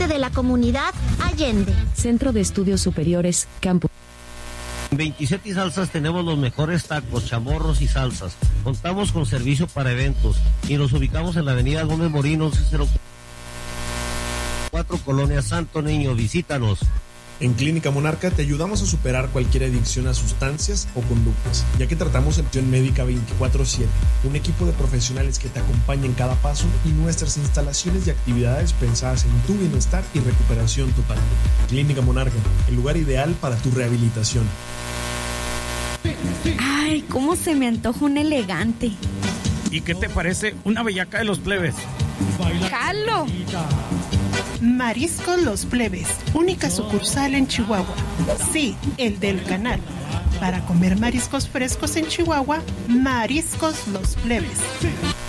parte de la comunidad Allende. Centro de Estudios Superiores, Campus. En 27 Salsas tenemos los mejores tacos, chamorros y salsas. Contamos con servicio para eventos y nos ubicamos en la avenida Gómez Morín 1104, Colonia Santo Niño. Visítanos. En Clínica Monarca te ayudamos a superar cualquier adicción a sustancias o conductas, ya que tratamos atención médica 24/7, un equipo de profesionales que te acompaña en cada paso y nuestras instalaciones y actividades pensadas en tu bienestar y recuperación total. Clínica Monarca, el lugar ideal para tu rehabilitación. Ay, cómo se me antoja un elegante. ¿Y qué te parece una bellaca de los plebes? ¡Jalo! Mariscos Los Plebes, única sucursal en Chihuahua. Sí, el del canal. Para comer mariscos frescos en Chihuahua, Mariscos Los Plebes.